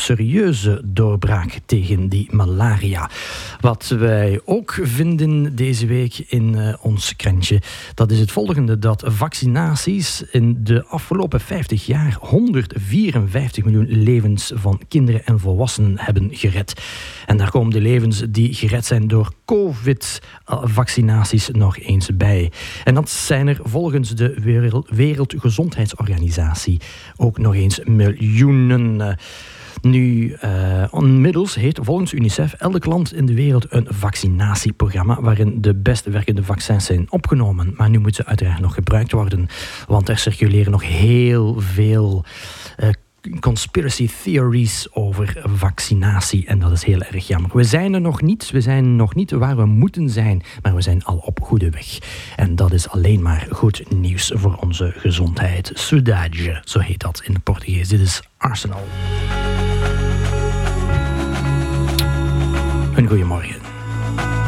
serieuze doorbraak tegen die malaria. Wat wij ook vinden deze week in ons krantje, dat is het volgende, dat vaccinaties in de afgelopen 50 jaar 154 miljoen levens van kinderen en volwassenen hebben gered. En daar komen de levens die gered zijn door COVID-vaccinaties nog eens bij. En dat zijn er volgens de Wereldgezondheidsorganisatie ook nog eens miljoenen. Nu, inmiddels heeft volgens UNICEF elk land in de wereld een vaccinatieprogramma waarin de best werkende vaccins zijn opgenomen. Maar nu moeten ze uiteraard nog gebruikt worden, want er circuleren nog heel veel conspiracy theories over vaccinatie en dat is heel erg jammer. We zijn er nog niet, we zijn nog niet waar we moeten zijn, maar we zijn al op goede weg. En dat is alleen maar goed nieuws voor onze gezondheid. Saudade, zo heet dat in het Portugees. Dit is Arsenal. Een goeiemorgen.